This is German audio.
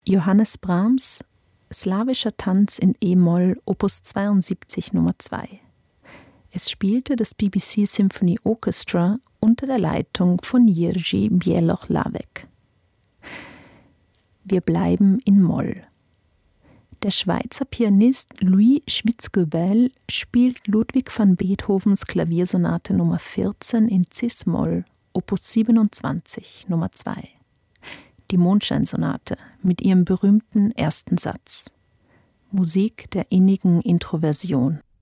Johannes Brahms, Slawischer Tanz in E-Moll, Opus 72 Nummer 2. Es spielte das BBC Symphony Orchestra unter der Leitung von Jiří Bělohlávek. Wir bleiben in Moll. Der Schweizer Pianist Louis Schwitzguebel spielt Ludwig van Beethovens Klaviersonate Nummer 14 in Cis-Moll, Opus 27, Nummer 2. Die Mondscheinsonate mit ihrem berühmten ersten Satz. Musik der innigen Introversion.